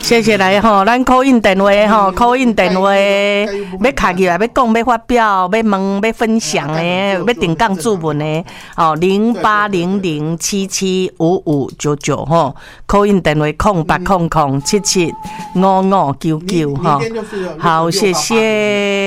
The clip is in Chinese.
谢谢来吼，咱call in电话吼，call in电话要卡起来，要讲要发表，要问要分享的，要定岗注文的，哦0800775599吼，call in电话0800775599吼，好，谢谢。